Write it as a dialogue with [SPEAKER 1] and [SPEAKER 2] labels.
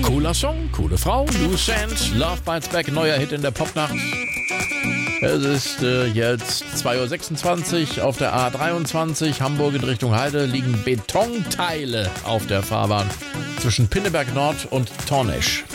[SPEAKER 1] Cooler Song, coole Frau, Loose End, Love Bites Back, neuer Hit in der Popnacht. Es ist jetzt 2:26 Uhr auf der A23, Hamburg in Richtung Heide, liegen Betonteile auf der Fahrbahn zwischen Pinneberg Nord und Tornesch.